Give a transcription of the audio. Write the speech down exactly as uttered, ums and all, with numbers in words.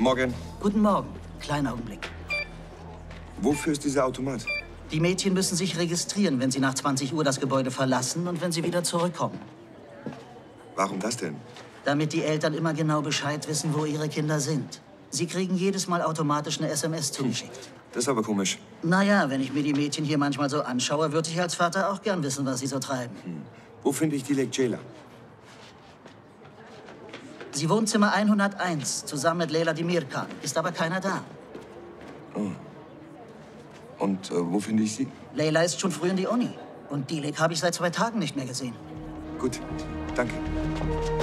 Morgen. Guten Morgen. Kleiner Augenblick. Wofür ist dieser Automat? Die Mädchen müssen sich registrieren, wenn sie nach zwanzig Uhr das Gebäude verlassen und wenn sie wieder zurückkommen. Warum das denn? Damit die Eltern immer genau Bescheid wissen, wo ihre Kinder sind. Sie kriegen jedes Mal automatisch eine S M S zugeschickt. Hm. Das ist aber komisch. Naja, wenn ich mir die Mädchen hier manchmal so anschaue, würde ich als Vater auch gern wissen, was sie so treiben. Hm. Wo finde ich Dilek Ceylan? Sie wohnt Zimmer hunderteins, zusammen mit Leyla Demirkan. Ist aber keiner da. Oh. Und äh, wo finde ich sie? Leyla ist schon früh in die Uni. Und Dilek habe ich seit zwei Tagen nicht mehr gesehen. Gut, danke.